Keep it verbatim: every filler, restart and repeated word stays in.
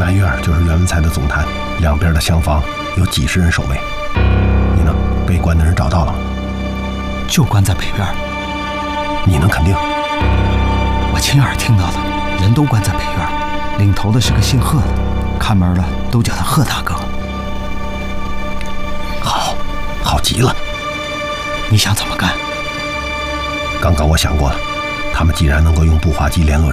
南院就是袁文才的总坛，两边的厢房有几十人守卫。你呢？被关的人找到了吗？ 就关在北院。 你能肯定？ 我亲耳听到的，人都关在北院，领头的是个姓贺的，看门的都叫他贺大哥。 好，好极了。 你想怎么干？ 刚刚我想过了，他们既然能够用步话机联络人，